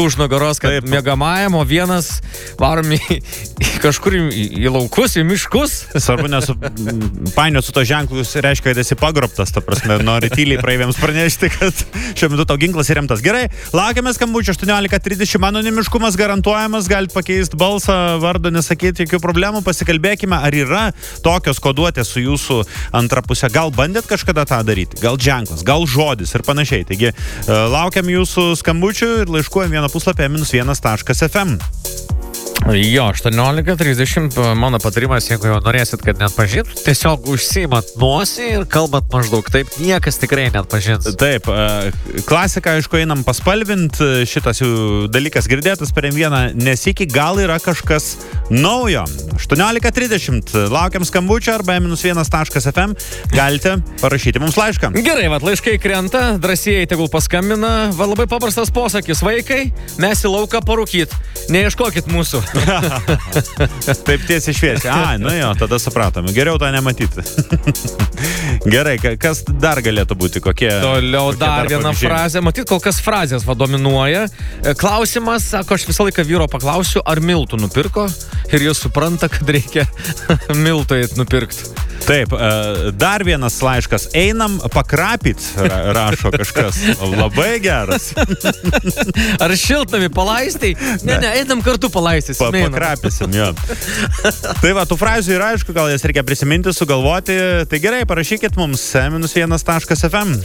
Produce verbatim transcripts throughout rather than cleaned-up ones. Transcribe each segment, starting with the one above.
už nugaros, kad Taip. miegamajam, o vienas varom į, į kažkur į, į laukus, į miškus. Svarbu nesu painiot su to ženklus, reiškia, kad esi pagrobtas, ta prasme, nori tyliai praeiviams pranešti, kad šiuo metu tau ginklas įremtas. Gerai, laukiame skambučio aštuoniolika trisdešimt, anonimiškumas garantuojamas, galite pakeisti balsą, vardą, nesakyti jokių problemų, pasikalbėkime, ar yra tokios koduotės su jūsų antra pusė. Gal bandėt kažkada tą daryti? Gal ženklas, gal žodis ir panašiai. Taigi, laukiam jūsų skambučių ir laiškuojam vieną puslapį minus vienas taškas ef em. Jo, aštuoniolika trisdešimt, mano patarimas, jeigu jau norėsit, kad net pažintų, tiesiog užsiimat nosį ir kalbat maždaug taip, niekas tikrai net pažins. Taip, klasika, aišku, einam paspalvint, šitas jų dalykas girdėtas per em vieną, nes iki gal yra kažkas naujo. aštuoniolika trisdešimt, laukiam skambučio arba minus vienas taškas ef em, galite parašyti mums laišką. Gerai, vat laiškai krenta, drąsieji tegul paskambina, va labai paprastas posakis, vaikai, mes į lauką parūkyt, neieškokit mūsų. Taip tiesiai šviesiai. Ai, nu jo, tada supratome. Geriau to nematyti. Gerai, kas dar galėtų būti? Kokie? Toliau kokie dar, dar viena pavyzdžiai? frazė. Matyt, kol kas frazės va dominuoja. Klausimas, sako, aš visą laiką vyro paklausiu, ar miltų nupirko? Ir jis supranta, kad reikia miltų eit nupirkti. Taip, dar vienas laiškas. Einam pakrapit, rašo kažkas. Labai geras. Ar šiltnami palaistai? Ne, ne, einam kartu palaistis. Pa, pakrapysim, jo. Tai va, tų frazių yra, aišku, gal jas reikia prisiminti, sugalvoti. Tai gerai, parašykit mums minus vienas taškas ef em.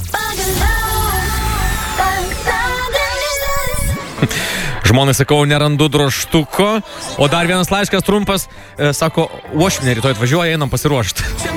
Žmonai sakau, nerandu drožtuko. O dar vienas laiškas trumpas, e, sako, uošvinė rytoj atvažiuoja, einam pasiruošti.